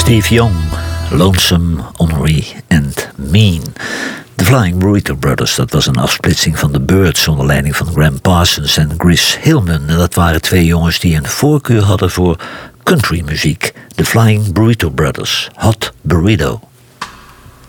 Steve Young, Lonesome, Ornery and Mean. De Flying Burrito Brothers, dat was een afsplitsing van de Byrds onder leiding van Graham Parsons en Chris Hillman. En dat waren twee jongens die een voorkeur hadden voor countrymuziek. De Flying Burrito Brothers, Hot Burrito.